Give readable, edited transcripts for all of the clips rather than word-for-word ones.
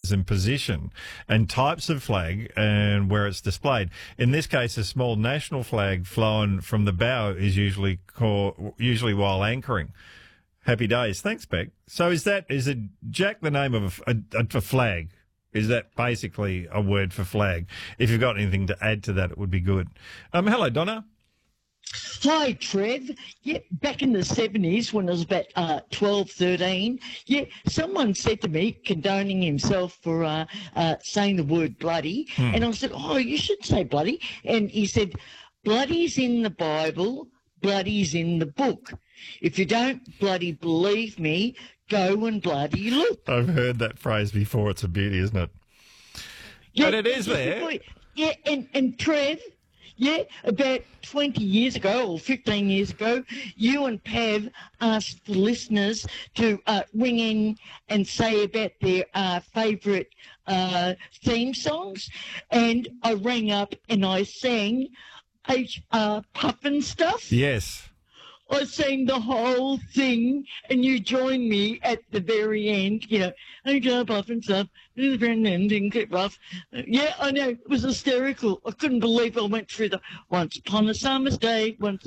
and position and types of flag and where it's displayed. In this case, a small national flag flown from the bow is usually while anchoring. Happy days. Thanks, Beck. So is it, Jack, the name of a flag? Is that basically a word for flag? If you've got anything to add to that, it would be good. Hello, Donna. Hi, Trev. Yeah, back in the 70s when I was about 12, 13, someone said to me, condoning himself for saying the word bloody, and I said, oh, you should say bloody. And he said, bloody's in the Bible, bloody's in the book. If you don't bloody believe me, go and bloody look. I've heard that phrase before. It's a beauty, isn't it? Yeah, but it is there. Yeah, and Trev, about 20 years ago or 15 years ago, you and Pav asked the listeners to ring in and say about their favourite theme songs. And I rang up and I sang HR Puffin Stuff. Yes. I sang the whole thing, and you joined me at the very end. HR Puffin Stuff, the very ending, get rough. Yeah, I know, it was hysterical. I couldn't believe I went through the Once Upon a Summer's Day, can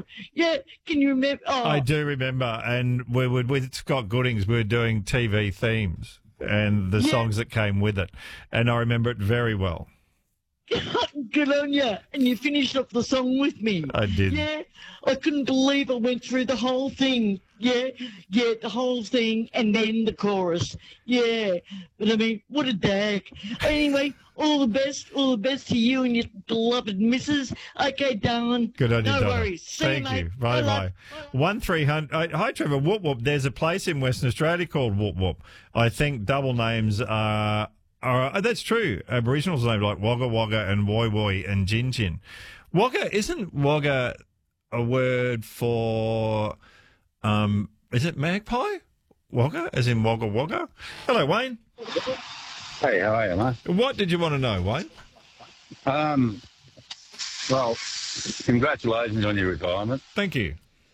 you remember? Oh. I do remember, and we were with Scott Goodings, we were doing TV themes and the songs that came with it, and I remember it very well. Good on you. And you finished off the song with me. I did. Yeah, I couldn't believe I went through the whole thing. Yeah, the whole thing, and then the chorus. Yeah, but I mean, what a dag. Anyway, all the best to you and your beloved missus. Okay, darling. Good on you, No Donna. worries. See Thank you, mate. you. Bye-bye. 1300. Hi, Trevor. Whoop Whoop. There's a place in Western Australia called Whoop Whoop. I think double names are... that's true. Aboriginals named like Wagga Wagga and Woi Woi and Gin Gin. Wagga, isn't Wagga a word for, is it magpie? Wagga, as in Wagga Wagga? Hello, Wayne. Hey, how are you, mate? What did you want to know, Wayne? Well, congratulations on your retirement. Thank you.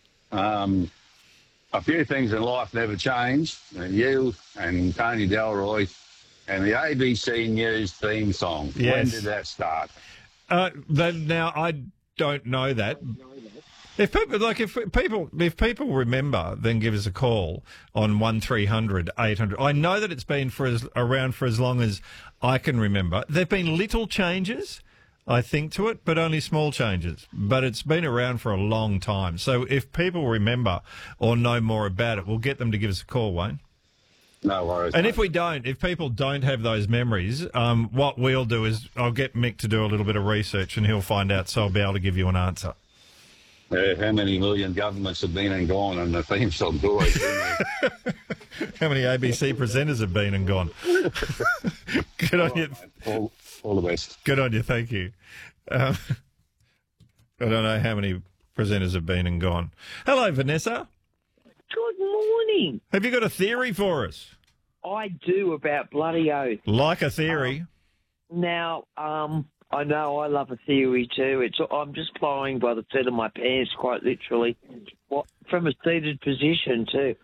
A few things in life never change. You and Tony Delroy and the ABC News theme song. Yes. When did that start? Now, I don't know that. If people remember, then give us a call on 1300 800. I know that it's been around for as long as I can remember. There've been little changes, I think, to it, but only small changes. But it's been around for a long time. So if people remember or know more about it, we'll get them to give us a call, Wayne. No worries. And mate. if people don't have those memories, what we'll do is I'll get Mick to do a little bit of research and he'll find out, so I'll be able to give you an answer. How many million governments have been and gone, and the theme song always How many ABC presenters have been and gone? Good on you. All the best. Good on you. Thank you. I don't know how many presenters have been and gone. Hello, Vanessa. Good morning. Have you got a theory for us? I do about bloody oath. Like a theory? Now, I know I love a theory too. I'm just flying by the seat of my pants, quite literally, from a seated position too.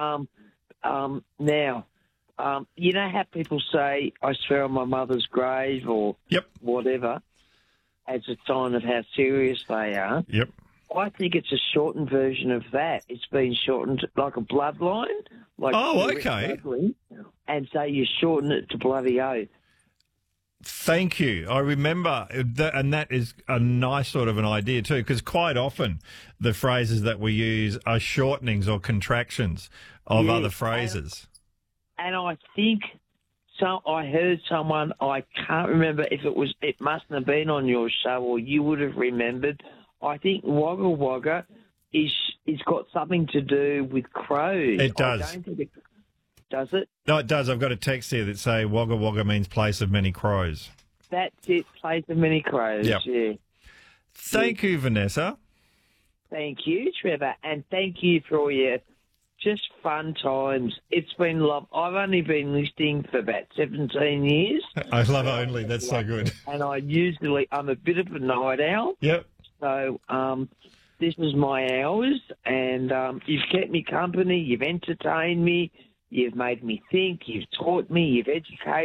Now, you know how people say, I swear on my mother's grave or whatever, as a sign of how serious they are? Yep. I think it's a shortened version of that. It's been shortened like a bloodline. Like okay. And so you shorten it to bloody oath. Thank you. I remember that, and that is a nice sort of an idea too, because quite often the phrases that we use are shortenings or contractions of other phrases. And I think I heard someone, I can't remember if it mustn't have been on your show or you would have remembered. I think Wagga Wagga is got something to do with crows. It does. I don't think does it? No, it does. I've got a text here that say Wagga Wagga means place of many crows. That's it, place of many crows, yeah. Thank you, Vanessa. Thank you, Trevor, and thank you for all your just fun times. It's been love. I've only been listening for about 17 years. I love only. That's so good. And I'm a bit of a night owl. Yep. So this is my hours, and you've kept me company, you've entertained me, you've made me think, you've taught me, you've educated